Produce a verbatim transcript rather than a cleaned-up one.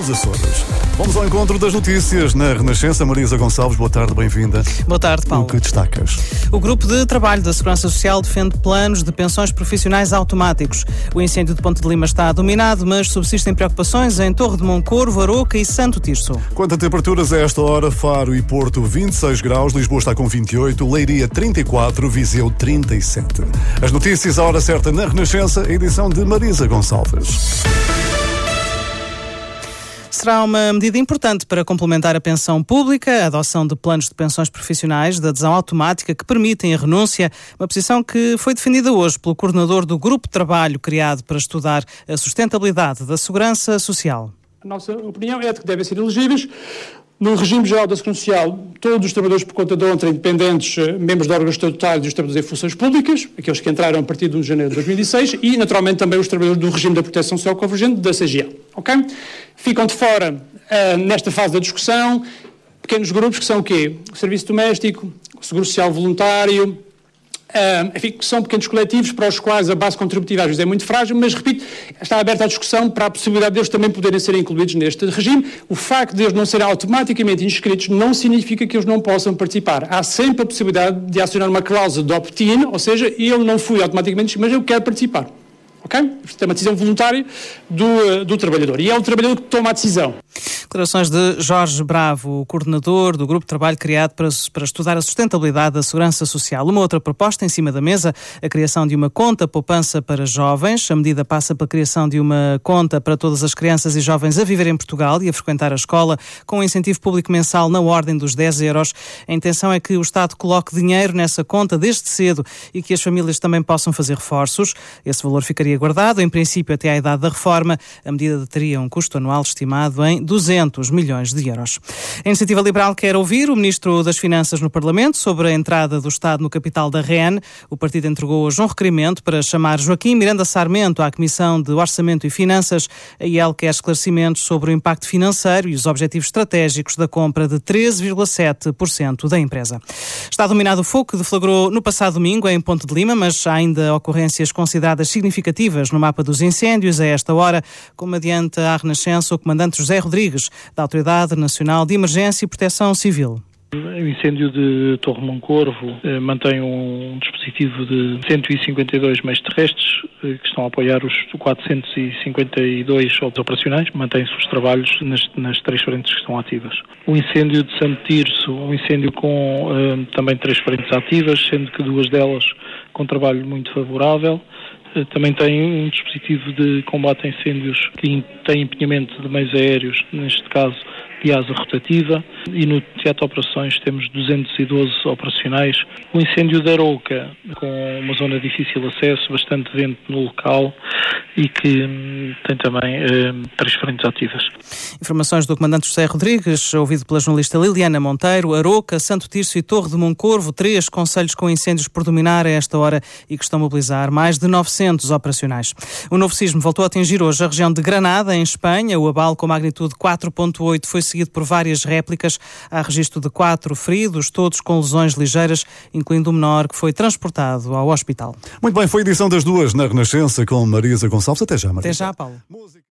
dos Açores. Vamos ao encontro das notícias na Renascença. Marisa Gonçalves, boa tarde, bem-vinda. Boa tarde, Paulo. O que destacas? O Grupo de Trabalho da Segurança Social defende planos de pensões profissionais automáticos. O incêndio de Ponte de Lima está dominado, mas subsistem preocupações em Torre de Moncorvo, Aroca e Santo Tirso. Quanto a temperaturas, a esta hora, Faro e Porto vinte e seis graus, Lisboa está com vinte e oito, Leiria trinta e quatro, Viseu trinta e sete. As notícias à hora certa na Renascença, edição de Marisa Gonçalves. Será uma medida importante para complementar a pensão pública, a adoção de planos de pensões profissionais de adesão automática que permitem a renúncia, uma posição que foi defendida hoje pelo coordenador do Grupo de Trabalho criado para estudar a sustentabilidade da segurança social. A nossa opinião é de que devem ser elegíveis. No regime geral da Segurança Social, todos os trabalhadores por conta de outra, independentes, membros de órgãos estatutários e os trabalhadores em funções públicas, aqueles que entraram a partir de um de janeiro de dois mil e seis, e naturalmente também os trabalhadores do regime da proteção social convergente da C G A. Ok? Ficam de fora, uh, nesta fase da discussão, pequenos grupos que são o quê? O serviço doméstico, o seguro social voluntário. Uh, enfim, são pequenos coletivos para os quais a base contributiva às vezes é muito frágil, mas, repito, está aberta a discussão para a possibilidade deles também poderem ser incluídos neste regime. O facto de eles não serem automaticamente inscritos não significa que eles não possam participar. Há sempre a possibilidade de acionar uma cláusula de opt-in, ou seja, eu não fui automaticamente, mas eu quero participar. Ok? Isto é uma decisão voluntária do, do trabalhador. E é o trabalhador que toma a decisão. Declarações de Jorge Bravo, o coordenador do Grupo de Trabalho criado para, para estudar a sustentabilidade da segurança social. Uma outra proposta em cima da mesa, a criação de uma conta poupança para jovens. A medida passa pela criação de uma conta para todas as crianças e jovens a viver em Portugal e a frequentar a escola, com um incentivo público mensal na ordem dos dez euros. A intenção é que o Estado coloque dinheiro nessa conta desde cedo e que as famílias também possam fazer reforços. Esse valor ficaria guardado, em princípio, até à idade da reforma. A medida teria um custo anual estimado em duzentos milhões de euros. A Iniciativa Liberal quer ouvir o Ministro das Finanças no Parlamento sobre a entrada do Estado no capital da R E N. O partido entregou hoje um requerimento para chamar Joaquim Miranda Sarmento à Comissão de Orçamento e Finanças. A I E L quer esclarecimentos sobre o impacto financeiro e os objetivos estratégicos da compra de treze vírgula sete por cento da empresa. Está dominado o fogo que deflagrou no passado domingo em Ponte de Lima, mas há ainda ocorrências consideradas significativas no mapa dos incêndios a esta hora, como adianta à Renascença o comandante José Rodrigues, da Autoridade Nacional de Emergência e Proteção Civil. O incêndio de Torre Moncorvo eh, mantém um dispositivo de cento e cinquenta e dois meios terrestres eh, que estão a apoiar os quatrocentos e cinquenta e dois operacionais. Mantém-se os trabalhos nas, nas três frentes que estão ativas. O incêndio de Santo Tirso, um incêndio com eh, também três frentes ativas, sendo que duas delas com trabalho muito favorável. Eh, também tem um dispositivo de combate a incêndios que tem empenhamento de meios aéreos, neste caso de asa rotativa, e no Teatro de Operações temos duzentos e doze operacionais. O incêndio da Aroca, com uma zona de difícil acesso, bastante vento no local e que hum, tem também hum, três frentes ativas. Informações do comandante José Rodrigues, ouvido pela jornalista Liliana Monteiro. Aroca, Santo Tirso e Torre de Moncorvo, três concelhos com incêndios por dominar a esta hora e que estão a mobilizar mais de novecentos operacionais. O novo sismo voltou a atingir hoje a região de Granada, em Espanha. O abalo com magnitude quatro ponto oito foi seguido por várias réplicas. Há registro de quatro feridos, todos com lesões ligeiras, incluindo o menor que foi transportado ao hospital. Muito bem, foi a edição das duas na Renascença com Marisa Gonçalves. Até já, Marisa. Até já, Paulo. Música.